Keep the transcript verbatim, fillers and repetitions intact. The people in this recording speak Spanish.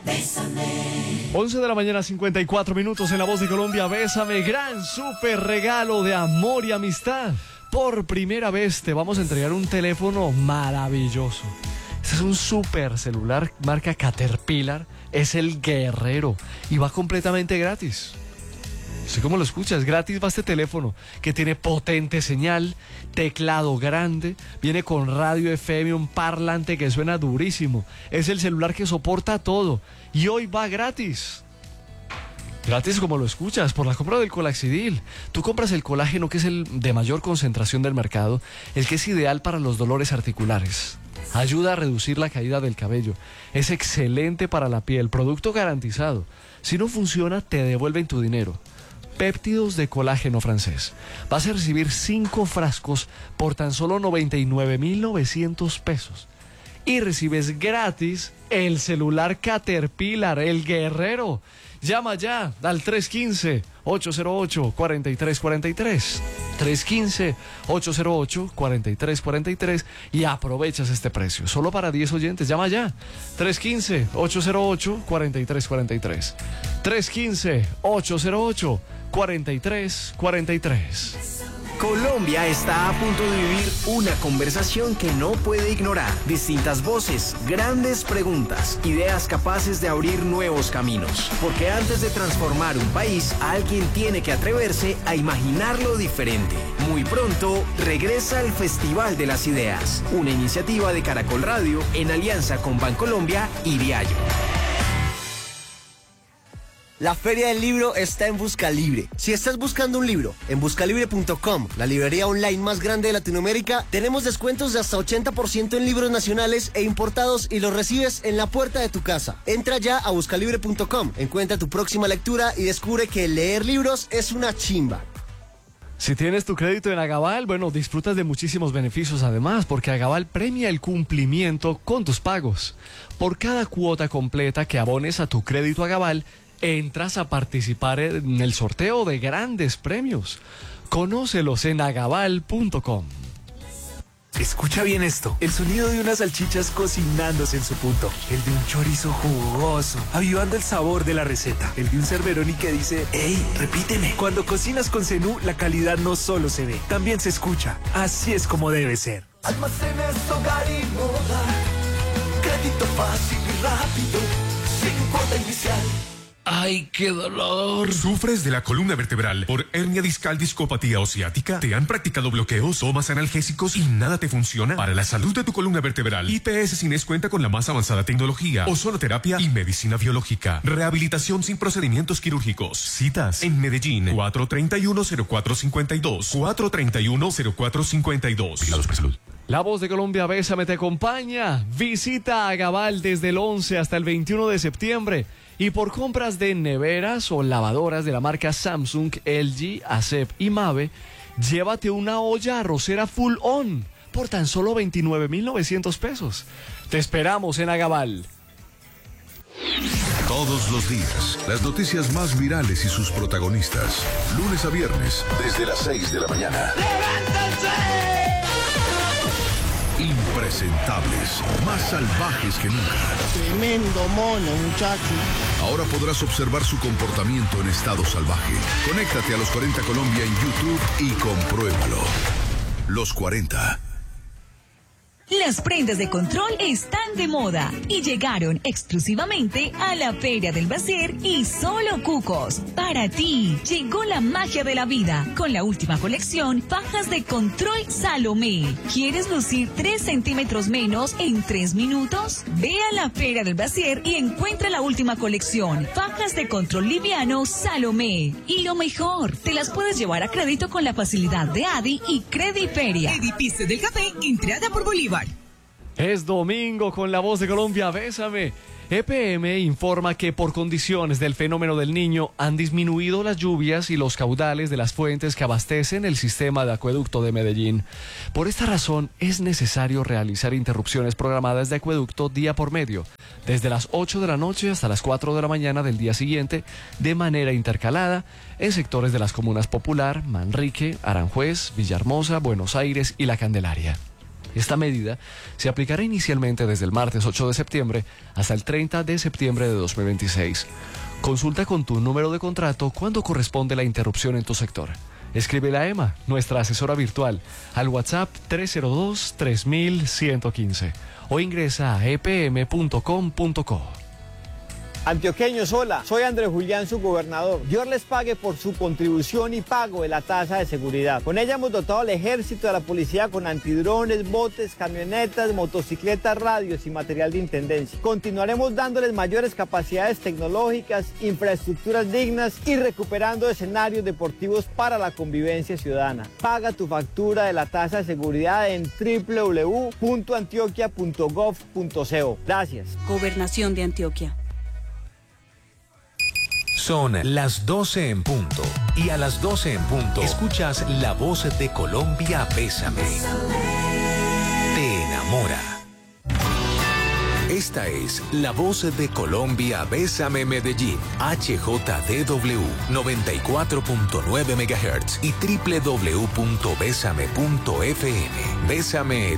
Bésame. once de la mañana, cincuenta y cuatro minutos en La Voz de Colombia. Bésame, gran super regalo de amor y amistad. Por primera vez te vamos a entregar un teléfono maravilloso. Este es un super celular marca Caterpillar. Es el Guerrero y va completamente gratis. Así como lo escuchas, gratis va este teléfono que tiene potente señal, teclado grande, viene con radio F M, un parlante que suena durísimo. Es el celular que soporta todo y hoy va gratis. Gratis como lo escuchas, por la compra del Colaxidil. Tú compras el colágeno, que es el de mayor concentración del mercado, el que es ideal para los dolores articulares. Ayuda a reducir la caída del cabello. Es excelente para la piel, producto garantizado. Si no funciona, te devuelven tu dinero. Péptidos de colágeno francés. Vas a recibir cinco frascos por tan solo noventa y nueve mil novecientos pesos. Y recibes gratis el celular Caterpillar, el Guerrero. Llama ya al tres uno cinco, ocho cero ocho, cuatro tres cuatro tres. tres uno cinco, ocho cero ocho, cuatro tres cuatro tres y aprovechas este precio. Solo para diez oyentes. Llama ya. tres uno cinco, ocho cero ocho, cuatro tres cuatro tres. tres uno cinco, ocho cero ocho, cuatro tres cuatro tres. Colombia está a punto de vivir una conversación que no puede ignorar. Distintas voces, grandes preguntas, ideas capaces de abrir nuevos caminos. Porque antes de transformar un país, alguien tiene que atreverse a imaginarlo diferente. Muy pronto, regresa el Festival de las Ideas, una iniciativa de Caracol Radio en alianza con Bancolombia y Diallo. La Feria del Libro está en Buscalibre. Si estás buscando un libro, en buscalibre punto com, la librería online más grande de Latinoamérica, tenemos descuentos de hasta ochenta por ciento en libros nacionales e importados y los recibes en la puerta de tu casa. Entra ya a buscalibre punto com, encuentra tu próxima lectura y descubre que leer libros es una chimba. Si tienes tu crédito en Agaval, bueno, disfrutas de muchísimos beneficios además, porque Agaval premia el cumplimiento con tus pagos. Por cada cuota completa que abones a tu crédito Agaval, entras a participar en el sorteo de grandes premios. Conócelos en agaval punto com. Escucha bien esto, el sonido de unas salchichas cocinándose en su punto, el de un chorizo jugoso, avivando el sabor de la receta, el de un Cerveroni que dice, ¡ey, repíteme! Cuando cocinas con Zenú, la calidad no solo se ve, también se escucha. Así es como debe ser. Almacenes, hogar y moda, crédito fácil y rápido, sin cuota inicial. ¡Ay, qué dolor! ¿Sufres de la columna vertebral por hernia discal, discopatía o ciática? ¿Te han practicado bloqueos, tomas analgésicos y nada te funciona? Para la salud de tu columna vertebral, I P S Cines cuenta con la más avanzada tecnología, ozonoterapia y medicina biológica. Rehabilitación sin procedimientos quirúrgicos. Citas en Medellín, cuatro treinta y uno, cero cuatro cincuenta y dos, cuatro treinta y uno, cero cuatro cincuenta y dos. Vigilados por Salud. La Voz de Colombia, Bésame, te acompaña. Visita a Agaval desde el once hasta el veintiuno de septiembre. Y por compras de neveras o lavadoras de la marca Samsung, L G, Acep y Mave, llévate una olla arrocera Full On por tan solo veintinueve mil novecientos pesos. Te esperamos en Agaval. Todos los días, las noticias más virales y sus protagonistas. Lunes a viernes, desde las seis de la mañana. ¡Levántense! Impresentables, más salvajes que nunca. Tremendo mono, muchacho. Ahora podrás observar su comportamiento en estado salvaje. Conéctate a Los cuarenta Colombia en YouTube y compruébalo. Los cuarenta. Las prendas de control están de moda y llegaron exclusivamente a la Feria del Brasier y Solo Cucos. Para ti, llegó la magia de la vida con la última colección Fajas de Control Salomé. ¿Quieres lucir tres centímetros menos en tres minutos? Ve a la Feria del Brasier y encuentra la última colección Fajas de Control Liviano Salomé. Y lo mejor, te las puedes llevar a crédito con la facilidad de Adi y Crediferia. Edificio del Café, entrada por Bolívar. Es domingo con La Voz de Colombia, Bésame. E P M informa que por condiciones del fenómeno del Niño han disminuido las lluvias y los caudales de las fuentes que abastecen el sistema de acueducto de Medellín. Por esta razón es necesario realizar interrupciones programadas de acueducto día por medio, desde las ocho de la noche hasta las cuatro de la mañana del día siguiente, de manera intercalada, en sectores de las comunas Popular, Manrique, Aranjuez, Villahermosa, Buenos Aires y La Candelaria. Esta medida se aplicará inicialmente desde el martes ocho de septiembre hasta el treinta de septiembre de dos mil veintiséis. Consulta con tu número de contrato cuándo corresponde la interrupción en tu sector. Escríbele a Emma, nuestra asesora virtual, al WhatsApp tres cero dos, tres mil ciento quince o ingresa a e p m punto com punto co. Antioqueños, hola, soy Andrés Julián, su gobernador. Dios les pague por su contribución y pago de la tasa de seguridad. Con ella hemos dotado al ejército de la policía con antidrones, botes, camionetas, motocicletas, radios y material de intendencia. Continuaremos dándoles mayores capacidades tecnológicas, infraestructuras dignas y recuperando escenarios deportivos para la convivencia ciudadana. Paga tu factura de la tasa de seguridad en doble u doble u doble u punto antioquia punto gov punto co. Gracias. Gobernación de Antioquia. Son las doce en punto. Y a las doce en punto escuchas La Voz de Colombia, Bésame. Te enamora. Esta es La Voz de Colombia, Bésame Medellín, H J D W noventa y cuatro punto nueve megahertz y doble u doble u doble u punto bésame punto f m. Bésame